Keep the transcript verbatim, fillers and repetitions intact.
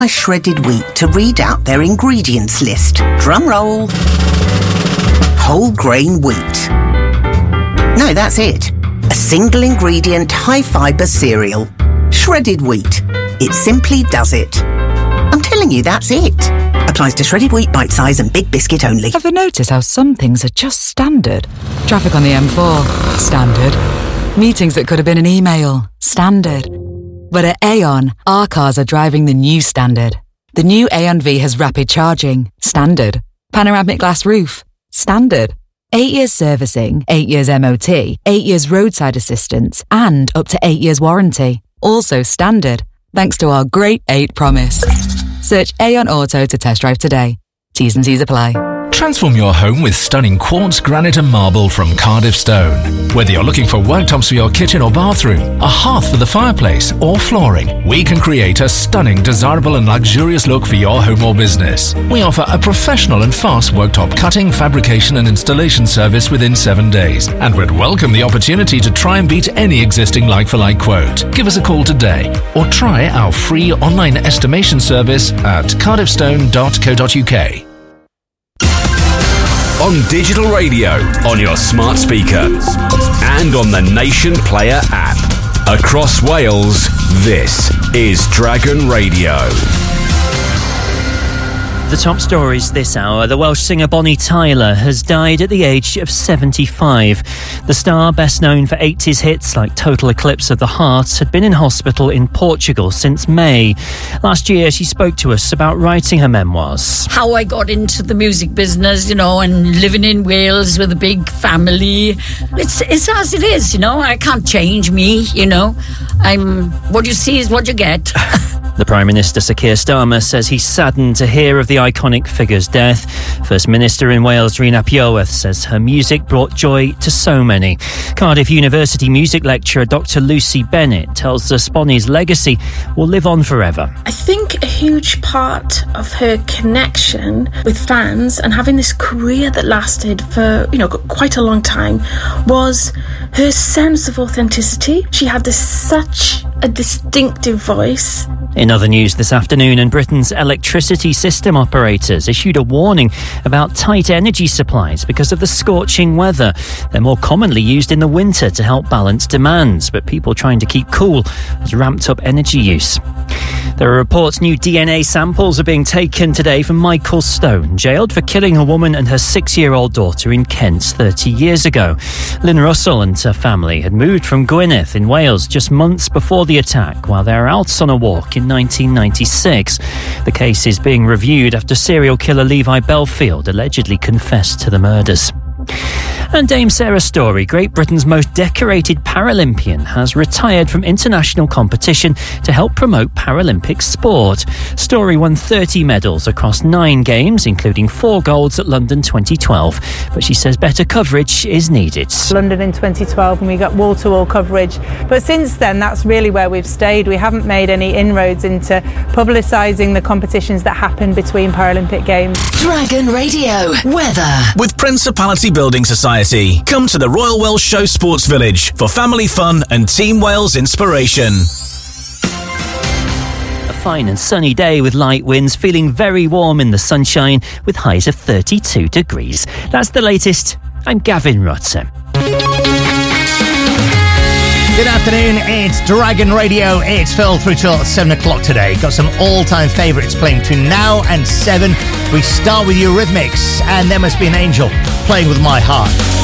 I shredded wheat to read out their ingredients list. Drum roll. Whole grain wheat. No, that's it. A single ingredient, high fibre cereal. Shredded wheat. It simply does it. I'm telling you, that's it. Applies to shredded wheat, bite size and big biscuit only. Ever notice how some things are just standard? Traffic on the M four, standard. Meetings that could have been an email, standard. But at Aon, our cars are driving the new standard. The new Aon V has rapid charging, standard. Panoramic glass roof, standard. Eight years servicing, eight years M O T, eight years roadside assistance, and up to eight years warranty. Also standard, thanks to our Great eight promise. Search Aon Auto to test drive today. T's and C's apply. Transform your home with stunning quartz, granite and marble from Cardiff Stone. Whether you're looking for worktops for your kitchen or bathroom, a hearth for the fireplace or flooring, we can create a stunning, desirable and luxurious look for your home or business. We offer a professional and fast worktop cutting, fabrication and installation service within seven days and would welcome the opportunity to try and beat any existing like-for-like quote. Give us a call today or try our free online estimation service at cardiff stone dot co dot uk. On digital radio, on your smart speaker, and on the Nation Player app. Across Wales, this is Dragon Radio. The top stories this hour. The Welsh singer Bonnie Tyler has died at the age of seventy-five. The star, best known for eighties hits like Total Eclipse of the Heart, had been in hospital in Portugal since May. Last year, she spoke to us about writing her memoirs. How I got into the music business, you know, and living in Wales with a big family. It's, it's as it is, you know. I can't change me, you know. I'm what you see is what you get. The Prime Minister, Sir Keir Starmer, says he's saddened to hear of the iconic figure's death. First Minister in Wales, Rhun ap Iorwerth, says her music brought joy to so many. Cardiff University music lecturer Doctor Lucy Bennett tells us Bonnie's legacy will live on forever. I think a huge part of her connection with fans and having this career that lasted for, you know, quite a long time was her sense of authenticity. She had this such a distinctive voice. In other news this afternoon, and Britain's electricity system operators issued a warning about tight energy supplies because of the scorching weather. They're more commonly used in the winter to help balance demands, but people trying to keep cool has ramped up energy use. There are reports new D N A samples are being taken today from Michael Stone, jailed for killing a woman and her six-year-old daughter in Kent thirty years ago. Lynn Russell and her family had moved from Gwynedd in Wales just months before the attack while they were out on a walk in nineteen ninety-six. The case is being reviewed after serial killer Levi Belfield allegedly confessed to the murders. And Dame Sarah Storey, Great Britain's most decorated Paralympian, has retired from international competition to help promote Paralympic sport. Storey won thirty medals across nine games, including four golds at London twenty twelve. But she says better coverage is needed. London in twenty twelve, and we got wall-to-wall coverage. But since then, that's really where we've stayed. We haven't made any inroads into publicising the competitions that happen between Paralympic Games. Dragon Radio weather. With Principality Building Society. Come to the Royal Welsh Show Sports Village for family fun and Team Wales inspiration. A fine and sunny day with light winds, feeling very warm in the sunshine with highs of thirty-two degrees. That's the latest. I'm Gavin Rutter. Good afternoon, it's Dragon Radio. It's Phil through till seven o'clock today. Got some all-time favourites playing between now and seven. We start with Eurythmics and There Must Be an Angel playing with My Heart.